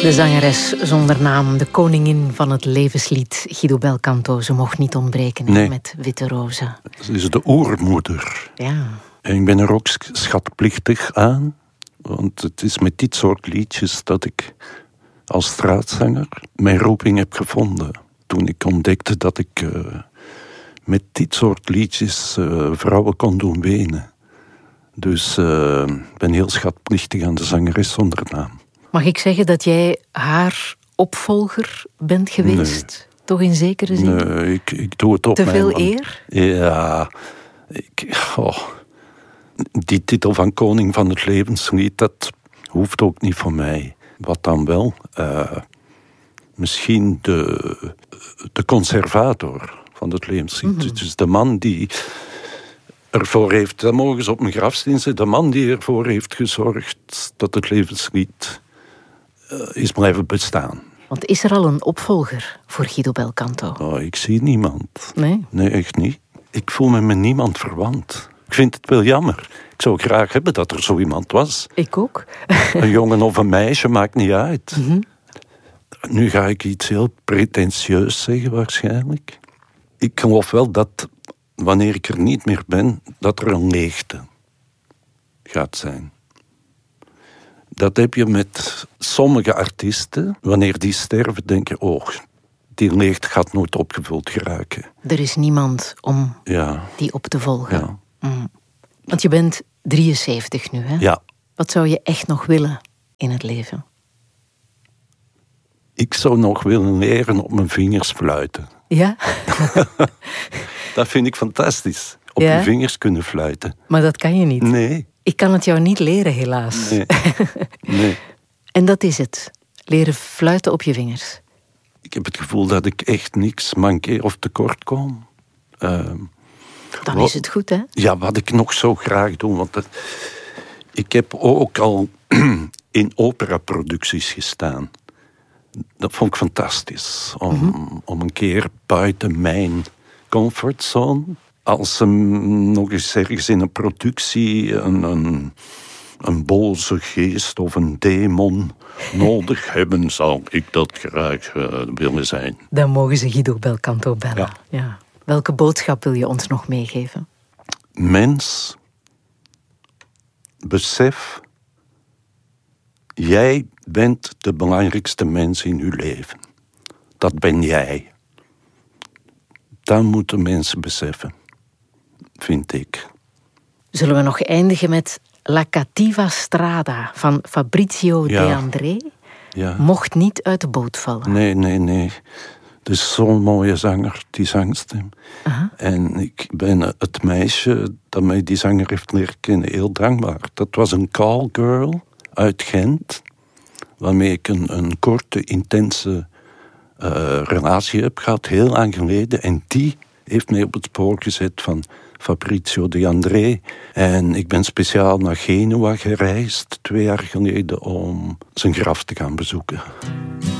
De zangeres zonder naam, de koningin van het levenslied, Guido Belcanto. Ze mocht niet ontbreken met Witte Rozen. Ze is de oermoeder. Ja. En ik ben er ook schatplichtig aan. Want het is met dit soort liedjes dat ik als straatzanger mijn roeping heb gevonden. Toen ik ontdekte dat ik met dit soort liedjes vrouwen kon doen wenen. Dus ik ben heel schatplichtig aan de zangeres zonder naam. Mag ik zeggen dat jij haar opvolger bent geweest? Nee. Toch in zekere zin? Nee, ik doe het op te mijn veel manier. eer? Ja, die titel van koning van het levenslied, dat hoeft ook niet voor mij. Wat dan wel? Misschien de conservator van het levenslied. Mm-hmm. Dus de man die ervoor heeft, dat mogen ze op mijn grafsteen zetten, de man die ervoor heeft gezorgd dat het levenslied is blijven bestaan. Want is er al een opvolger voor Guido Belcanto? Oh, ik zie niemand. Nee? Nee, echt niet. Ik voel me met niemand verwant. Ik vind het wel jammer. Ik zou graag hebben dat er zo iemand was. Ik ook. Een jongen of een meisje, maakt niet uit. Mm-hmm. Nu ga ik iets heel pretentieus zeggen waarschijnlijk. Ik geloof wel dat wanneer ik er niet meer ben, dat er een leegte gaat zijn. Dat heb je met sommige artiesten. Wanneer die sterven, denk je, oh, die leegte gaat nooit opgevuld geraken. Er is niemand om die op te volgen. Ja. Mm. Want je bent 73 nu, hè? Ja. Wat zou je echt nog willen in het leven? Ik zou nog willen leren op mijn vingers fluiten. Ja? Dat vind ik fantastisch. Op je vingers kunnen fluiten. Maar dat kan je niet. Nee. Ik kan het jou niet leren, helaas. Nee. En dat is het. Leren fluiten op je vingers. Ik heb het gevoel dat ik echt niks mankeer of tekort kom. Dan is het goed, hè? Ja, wat ik nog zo graag doe. Want ik heb ook al in operaproducties gestaan. Dat vond ik fantastisch. Om een keer buiten mijn comfortzone. Als ze nog eens ergens in een productie een boze geest of een demon nodig hebben, zou ik dat graag willen zijn. Dan mogen ze Guido Belcanto bellen. Ja. Welke boodschap wil je ons nog meegeven? Mens, besef, jij bent de belangrijkste mens in je leven. Dat ben jij. Dat moeten mensen beseffen, vind ik. Zullen we nog eindigen met La Cattiva Strada van Fabrizio De André? Ja. Mocht niet uit de boot vallen. Nee. Dus zo'n mooie zanger, die zangstem. Aha. En ik ben het meisje dat mij die zanger heeft leren kennen heel dankbaar. Dat was een callgirl uit Gent, waarmee ik een korte, intense relatie heb gehad, heel lang geleden. En die heeft mij op het spoor gezet van Fabrizio De André. En ik ben speciaal naar Genua gereisd 2 jaar geleden om zijn graf te gaan bezoeken.